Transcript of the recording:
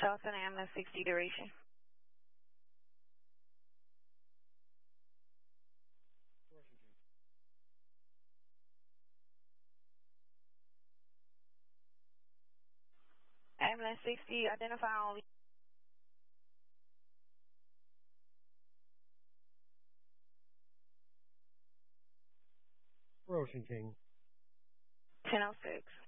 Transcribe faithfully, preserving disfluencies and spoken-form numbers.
Charleston ambulance sixty duration. Ambulance sixty, identify only. Ocean King. ten oh six.